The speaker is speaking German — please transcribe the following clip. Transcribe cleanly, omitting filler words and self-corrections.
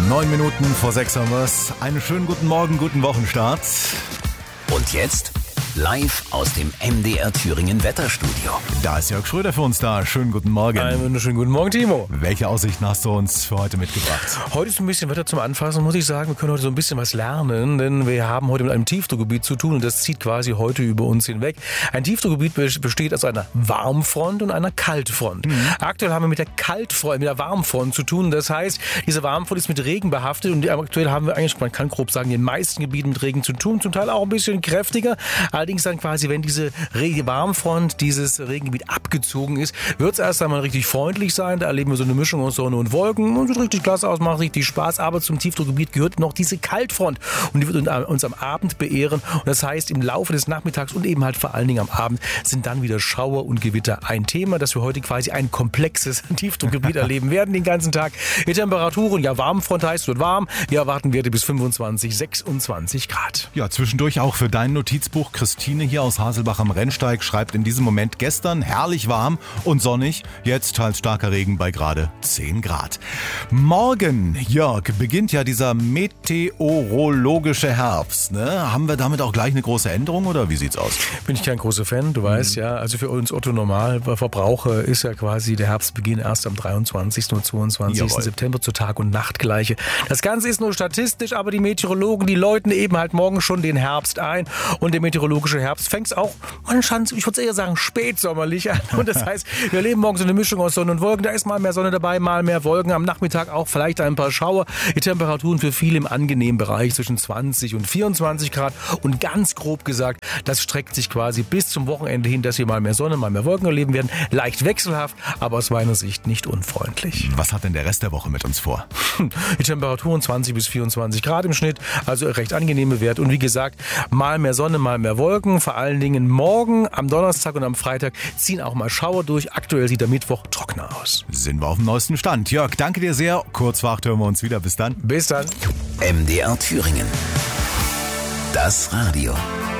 9 Minuten vor 6 haben wir's. Einen schönen guten Morgen, guten Wochenstart. Und jetzt live aus dem MDR Thüringen Wetterstudio. Da ist Jörg Schröder für uns da. Schönen guten Morgen. Einen wunderschönen guten Morgen, Timo. Welche Aussichten hast du uns für heute mitgebracht? Heute ist ein bisschen Wetter zum Anfassen, muss ich sagen. Wir können heute so ein bisschen was lernen, denn wir haben heute mit einem Tiefdruckgebiet zu tun und das zieht quasi heute über uns hinweg. Ein Tiefdruckgebiet besteht aus einer Warmfront und einer Kaltfront. Aktuell haben wir mit der Warmfront zu tun. Das heißt, diese Warmfront ist mit Regen behaftet und aktuell haben wir eigentlich, man kann grob sagen, in den meisten Gebieten mit Regen zu tun, zum Teil auch ein bisschen kräftiger. Allerdings dann quasi, wenn diese Warmfront, dieses Regengebiet abgezogen ist, wird es erst einmal richtig freundlich sein. Da erleben wir so eine Mischung aus Sonne und Wolken und sieht richtig klasse aus, macht richtig Spaß. Aber zum Tiefdruckgebiet gehört noch diese Kaltfront und die wird uns am Abend beehren. Und das heißt, im Laufe des Nachmittags und eben halt vor allen Dingen am Abend sind dann wieder Schauer und Gewitter ein Thema, dass wir heute quasi ein komplexes Tiefdruckgebiet erleben werden den ganzen Tag. Die Temperaturen, ja, Warmfront heißt, es wird warm. Wir erwarten Werte bis 25, 26 Grad. Ja, zwischendurch auch für dein Notizbuch. Christine hier aus Haselbach am Rennsteig schreibt in diesem Moment: gestern herrlich warm und sonnig, jetzt teils starker Regen bei gerade 10 Grad. Morgen, Jörg, beginnt ja dieser meteorologische Herbst. Ne? Haben wir damit auch gleich eine große Änderung oder wie sieht's aus? Bin ich kein großer Fan, du weißt ja. Also für uns Otto-Normalverbraucher ist ja quasi der Herbstbeginn erst am 23. und 22. Jawohl. September zur Tag- und Nachtgleiche. Das Ganze ist nur statistisch, aber die Meteorologen, die läuten eben halt morgen schon den Herbst ein. Und der meteorologische Herbst fängt auch, ich würde eher sagen, spätsommerlich an. Und das heißt, wir erleben morgen so eine Mischung aus Sonne und Wolken. Da ist mal mehr Sonne dabei, mal mehr Wolken. Am Nachmittag auch vielleicht ein paar Schauer. Die Temperaturen für viele im angenehmen Bereich zwischen 20 und 24 Grad. Und ganz grob gesagt, das streckt sich quasi bis zum Wochenende hin, dass wir mal mehr Sonne, mal mehr Wolken erleben werden. Leicht wechselhaft, aber aus meiner Sicht nicht unfreundlich. Was hat denn der Rest der Woche mit uns vor? Die Temperaturen 20 bis 24 Grad im Schnitt, also recht angenehme Werte. Und wie gesagt, mal mehr Sonne, mal mehr Wolken. Vor allen Dingen morgen, am Donnerstag und am Freitag ziehen auch mal Schauer durch. Aktuell sieht der Mittwoch trockener aus. Sind wir auf dem neuesten Stand. Jörg, danke dir sehr. Kurz vor 8 hören wir uns wieder. Bis dann. Bis dann. MDR Thüringen. Das Radio.